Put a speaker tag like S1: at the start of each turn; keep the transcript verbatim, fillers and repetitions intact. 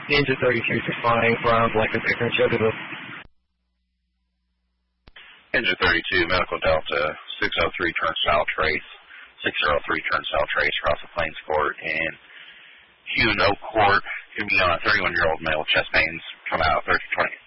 S1: Ninja thirty-three supplying from Blackman Pickering Sugarville.
S2: Ninja thirty-two, Medical Delta, six oh three turnstile trace, six oh three turnstile trace across the Plains Court, and Hugh and Oak Court, going to be on a thirty-one-year-old male, chest pains, come out thirty twenty.